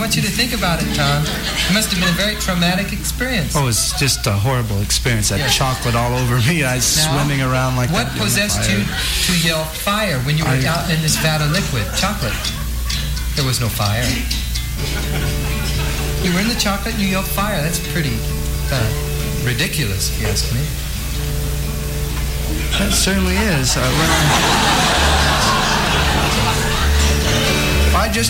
want you to think about it, Tom. It must have been a very traumatic experience. Oh, it's just a horrible experience. That chocolate all over me. I was swimming around like what that. What possessed you to yell fire when you were out in this vat of liquid? Chocolate. There was no fire. You were in the chocolate and you yelled fire. That's pretty ridiculous, if you ask me. That certainly is. I just